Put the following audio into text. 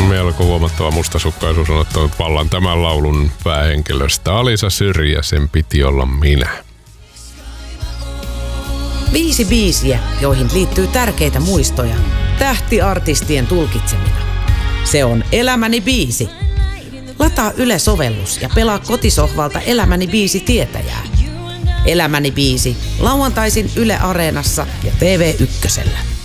melko huomattava mustasukkaisuus on ottanut vallan tämän laulun päähenkilöstä. Alisa Syrjä, sen piti olla minä. 5 biisiä, joihin liittyy tärkeitä muistoja. Tähtiartistien tulkitsemina. Se on Elämäni biisi. Lataa Yle-sovellus ja pelaa kotisohvalta Elämäni biisi tietäjää. Elämäni biisi lauantaisin Yle Areenassa ja TV1:llä.